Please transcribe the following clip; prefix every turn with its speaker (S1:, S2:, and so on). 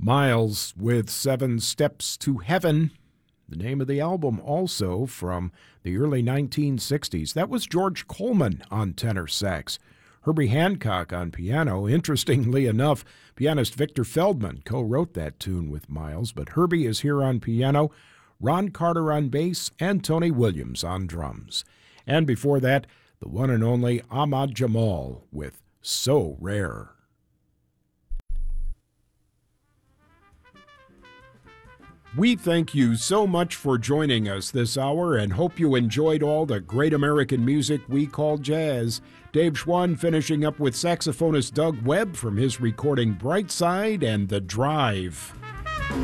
S1: Miles with 7 Steps to Heaven, the name of the album, also from the early 1960s. That was George Coleman on tenor sax. Herbie Hancock on piano. Interestingly enough, pianist Victor Feldman co-wrote that tune with Miles, but Herbie is here on piano, Ron Carter on bass, and Tony Williams on drums. And before that, the one and only Ahmad Jamal with So Rare. We thank you so much for joining us this hour and hope you enjoyed all the great American music we call jazz. Dave Schwann finishing up with saxophonist Doug Webb from his recording Brightside and The Drive.